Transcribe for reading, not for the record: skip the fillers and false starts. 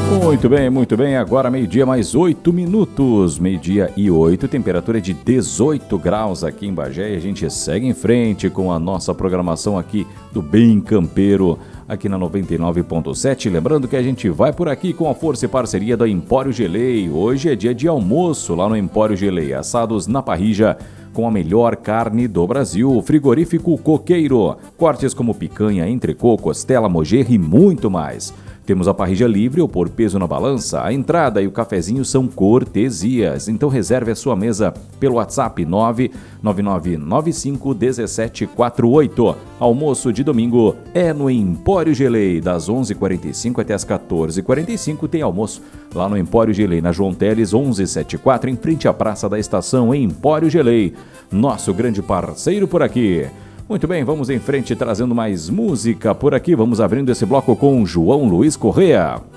Muito bem, agora meio-dia mais 8 minutos, meio-dia e 8, temperatura de 18 graus aqui em Bagé, e a gente segue em frente com a nossa programação aqui do Bem Campeiro, aqui na 99.7, lembrando que a gente vai por aqui com a força e parceria da Empório Gelei. Hoje é dia de almoço lá no Empório Gelei, assados na parrilla com a melhor carne do Brasil, frigorífico Coqueiro, cortes como picanha, entrecô, costela, mojerra e muito mais. Temos a parrilla livre ou por peso na balança, a entrada e o cafezinho são cortesias. Então reserve a sua mesa pelo WhatsApp 999951748. Almoço de domingo é no Empório Gelei, das 11h45 até as 14h45 tem almoço lá no Empório Gelei, na João Teles 1174, em frente à Praça da Estação, em Empório Gelei. Nosso grande parceiro por aqui. Muito bem, vamos em frente trazendo mais música por aqui. Vamos abrindo esse bloco com João Luiz Correa.